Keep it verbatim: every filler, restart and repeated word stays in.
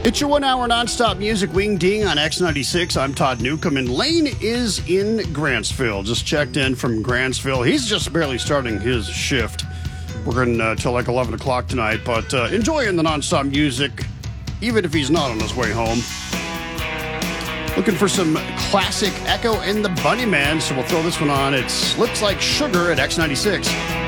It's your one-hour nonstop music wing ding on X ninety-six. I'm Todd Newcomb, and Lane is in Grantsville. Just checked in from Grantsville. He's just barely starting his shift. We're going uh, till like eleven o'clock tonight, but uh, enjoying the nonstop music, even if he's not on his way home. Looking for some classic Echo and the Bunnymen, so we'll throw this one on. It looks like Sugar at X ninety-six.